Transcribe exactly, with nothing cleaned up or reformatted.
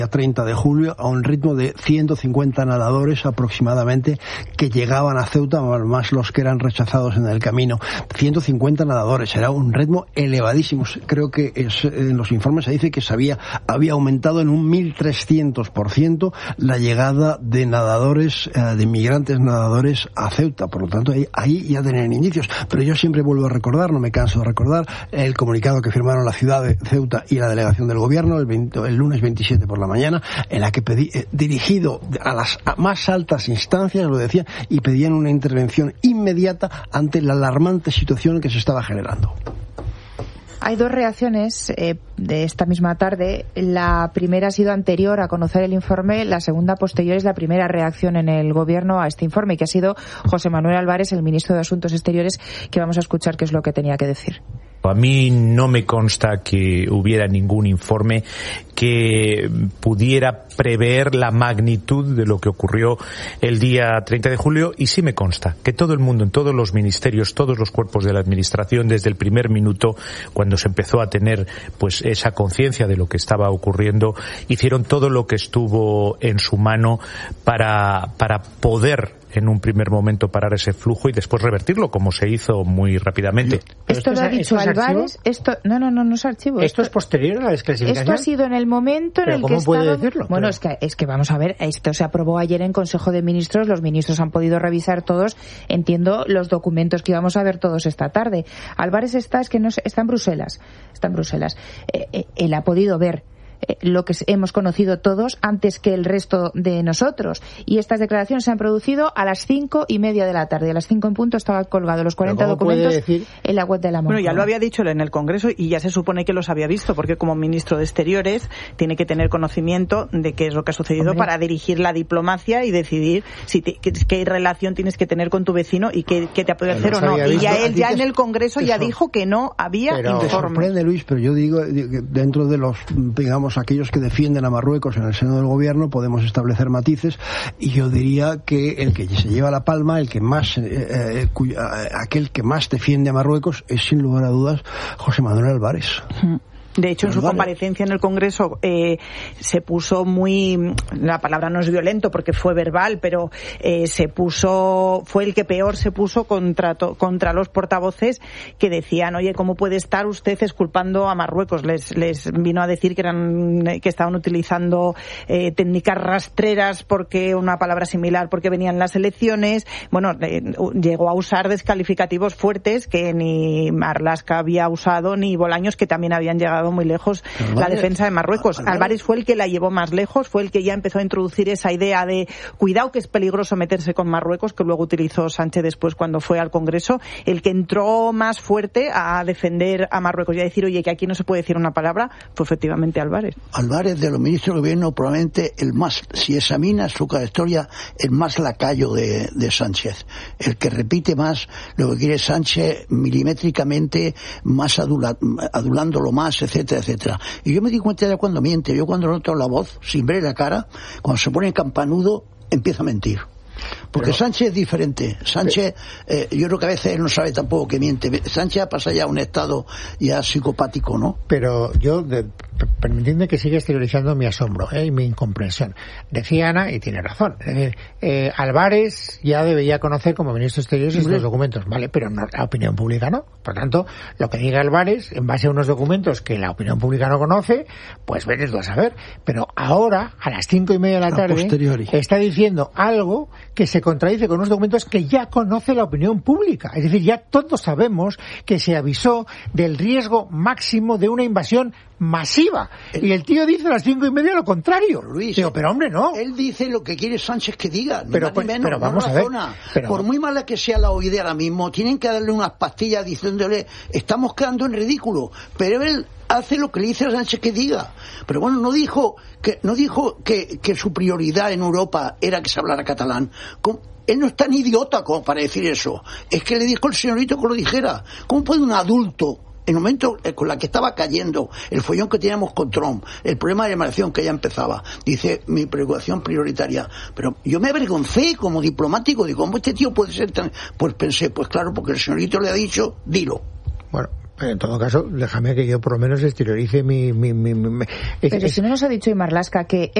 treinta de julio a un ritmo de ciento cincuenta nadadores aproximadamente que llegaban a Ceuta, más los que eran rechazados en el camino. ciento cincuenta nadadores, era un ritmo elevadísimo. Creo que es, en los informes se dice que se había, había aumentado en un mil trescientos por ciento la llegada de nadadores, eh, de inmigrantes nadadores a Ceuta. Por lo tanto, ahí, ahí ya tenían indicios. Pero yo siempre vuelvo a recordar, no me canso de recordar, el comunicado que firmaron la ciudad de Ceuta y la delegación del gobierno el, veinte, el lunes veintisiete por la mañana, en la que pedí, eh, dirigido a las más altas instancias, lo decía, y pedían una intervención inmediata ante la alarmante situación que se estaba generando. Hay dos reacciones eh, de esta misma tarde. La primera ha sido anterior a conocer el informe, la segunda posterior es la primera reacción en el gobierno a este informe, que ha sido José Manuel Álvarez, el ministro de Asuntos Exteriores, que vamos a escuchar qué es lo que tenía que decir. A mí no me consta que hubiera ningún informe que pudiera prever la magnitud de lo que ocurrió el día treinta de julio, y sí me consta que todo el mundo, en todos los ministerios, todos los cuerpos de la administración, desde el primer minuto, cuando se empezó a tener pues esa conciencia de lo que estaba ocurriendo, hicieron todo lo que estuvo en su mano para, para poder en un primer momento parar ese flujo y después revertirlo, como se hizo muy rápidamente. Esto, esto lo ha dicho Álvarez. Esto, no, no, no, no es archivo. Esto, esto es posterior a la desclasificación. Esto ha sido en el momento en el que ¿cómo puede estaba... decirlo? Bueno, Pero... es que es que vamos a ver, esto se aprobó ayer en Consejo de Ministros, los ministros han podido revisar todos, entiendo, los documentos que íbamos a ver todos esta tarde. Álvarez está, es que no está en Bruselas, está en Bruselas. Eh, eh, él ha podido ver lo que hemos conocido todos antes que el resto de nosotros, y estas declaraciones se han producido a las cinco y media de la tarde. A las cinco en punto estaba colgado los cuarenta documentos decir... en la web de la Moncloa. Bueno, ya lo había dicho en el Congreso y ya se supone que los había visto, porque como ministro de Exteriores tiene que tener conocimiento de qué es lo que ha sucedido. Hombre, para dirigir la diplomacia y decidir si te, qué, qué relación tienes que tener con tu vecino y qué, qué te puede hacer o no. Y ya él ya en el Congreso ya dijo que no había pero informe. Me sorprende, Luis, pero yo digo, dentro de los, digamos, aquellos que defienden a Marruecos en el seno del gobierno, podemos establecer matices, y yo diría que el que se lleva la palma, el que más, eh, eh, cuya, aquel que más defiende a Marruecos es, sin lugar a dudas, José Manuel Álvarez. Mm. De hecho, en su comparecencia en el Congreso eh, se puso muy, la palabra no es violento porque fue verbal, pero eh, se puso, fue el que peor se puso contra, to, contra los portavoces que decían, oye, ¿cómo puede estar usted exculpando a Marruecos? Les, les vino a decir que eran, que estaban utilizando eh, técnicas rastreras, porque una palabra similar, porque venían las elecciones. Bueno, eh, llegó a usar descalificativos fuertes que ni Marlaska había usado, ni Bolaños, que también habían llegado muy lejos Álvarez, la defensa de Marruecos. Álvarez. Álvarez fue el que la llevó más lejos, fue el que ya empezó a introducir esa idea de cuidado que es peligroso meterse con Marruecos, que luego utilizó Sánchez después cuando fue al Congreso, el que entró más fuerte a defender a Marruecos y a decir, oye, que aquí no se puede decir una palabra, fue efectivamente Álvarez. Álvarez, de los ministros del gobierno, probablemente el más, si examina su trayectoria, el más lacayo de, de Sánchez, el que repite más lo que quiere Sánchez milimétricamente, más adula, adulándolo más, etcétera, etcétera. Y yo me di cuenta ya cuando miente, yo cuando noto la voz, sin ver la cara, cuando se pone campanudo, empieza a mentir. Porque pero, Sánchez es diferente. Sánchez, eh, yo creo que a veces él no sabe tampoco que miente. Sánchez pasa ya a un estado ya psicopático, ¿no? Pero yo, de, permitidme que siga exteriorizando mi asombro ¿eh? y mi incomprensión. Decía Ana, y tiene razón, es decir, eh, Álvarez ya debería conocer como ministro de Exteriores estos sí. documentos, ¿vale? Pero no, la opinión pública no. Por tanto, lo que diga Álvarez, en base a unos documentos que la opinión pública no conoce, pues veres a saber. Pero ahora, a las cinco y media de la tarde, está diciendo algo que se contradice con unos documentos que ya conoce la opinión pública. Es decir, ya todos sabemos que se avisó del riesgo máximo de una invasión masiva. El, y el tío dice a las cinco y media lo contrario. Luis, Digo, pero hombre, no. Él dice lo que quiere Sánchez que diga, ni pero, más pues, ni menos, pero vamos no a ver. Pero... Por muy mala que sea la oída ahora mismo, tienen que darle unas pastillas diciéndole, estamos quedando en ridículo. Pero él hace lo que le dice a Sánchez que diga. Pero bueno, no dijo que no dijo que, que su prioridad en Europa era que se hablara catalán. ¿Cómo? Él no es tan idiota como para decir eso. Es que le dijo el señorito que lo dijera. ¿Cómo puede un adulto, en el momento con la que estaba cayendo el follón que teníamos con Trump, el problema de la inmigración que ya empezaba, dice, mi preocupación prioritaria? Pero yo me avergoncé como diplomático, digo, ¿cómo este tío puede ser tan...? Pues pensé, pues claro, porque el señorito le ha dicho, dilo. Bueno, en todo caso, déjame que yo por lo menos exteriorice mi... mi, mi, mi Pero es, si no nos ha dicho Imarlasca que